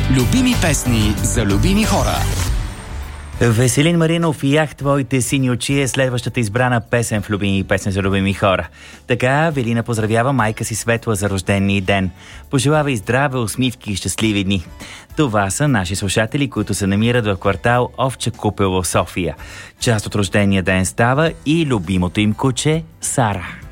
Любими песни за любими хора. Веселин Маринов и Ях твоите сини очи е следващата избрана песен в любими песни за любими хора. Така Велина поздравява майка си Светла за рождения ден. Пожелава и здраве, усмивки и щастливи дни. Това са наши слушатели, които се намират в квартал Овча купел в София. Част от рождения ден става и любимото им куче Сара.